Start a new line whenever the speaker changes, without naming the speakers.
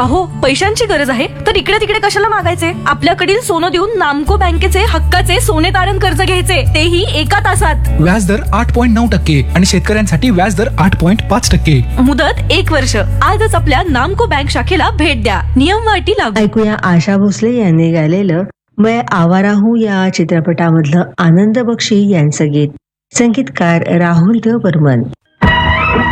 अहो, पैशांची गरज आहे तर इकडे तिकडे कशाला मागायचे? आपल्याकडील सोनं देऊन नामको बँकेचे हक्काचे सोने तारण कर्ज घ्यायचे, तेही एका तासात.
व्याजदर 8.9% आणि शेतकऱ्यांसाठी व्याजदर 8.5%.
मुदत 1 वर्ष. आजच आपल्या नामको बँक शाखेला भेट द्या. नियम व अटी लागू.
ऐकूया आशा भोसले यांनी गायलेलं मैं आवारा हूं या चित्रपटामधलं आनंद बक्षी यांचं गीत. संगीतकार राहुल देव बर्मन.